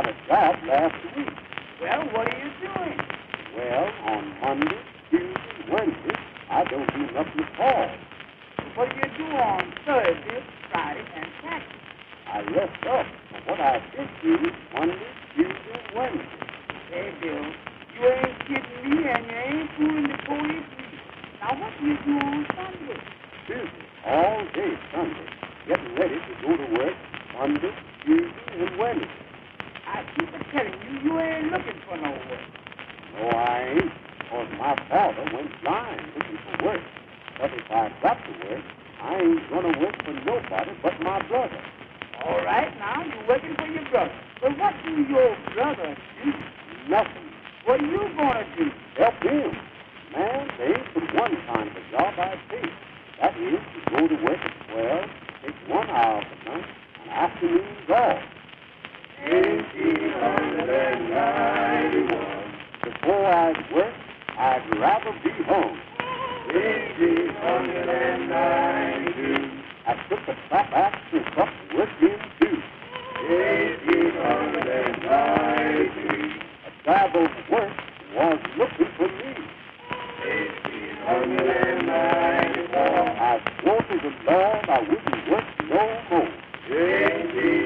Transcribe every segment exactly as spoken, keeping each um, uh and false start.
a job last week. Well, what are you doing? Well, on Monday, Tuesday, Wednesday, I don't do nothing at all. What do you do on Thursday, Friday, and Saturday? I left up for what I did do Monday, Tuesday, Wednesday. Hey, Bill, you ain't kidding me and you ain't fooling the police. Now, what do you do on Sunday? Tuesday, all day Sunday, getting ready to go to work Monday, Tuesday, and Wednesday. I keep a telling you, you ain't looking for no work. No, I ain't, because my father went blind looking for work. But if I got to work, I ain't going to work for nobody but my brother. All right, now, you're working for your brother. But what do your brother do? Nothing. What are you going to do? Help him. Man, there ain't but one kind of job I take. That is to go to work at twelve, take one hour for lunch, and afternoon's off. eighteen ninety-one. Before I'd work, I'd rather be home. eighteen ninety-two. I took a top axe and cut working too. eighteen ninety-three. A travel's work was looking for me. eighteen ninety-four. I swore to the Lord I wouldn't work no more. eighteen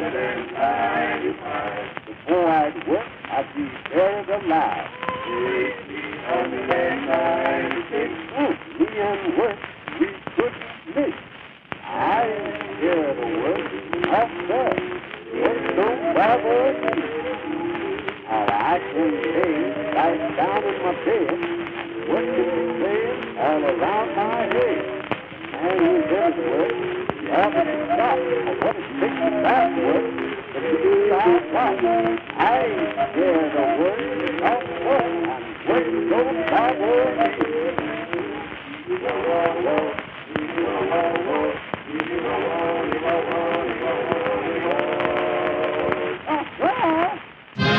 ninety-five. Before I'd work, I'd be buried alive. eighteen ninety-six. Oh, me and work, we couldn't mix. I ain't scared of work. Up there, work don't bother me. All I can say, right down in my bed, working the bed all around my head. Man who does work, you ought to stop for what it takes to that work to do our job. I ain't scared of work. Up work, and work don't bother me.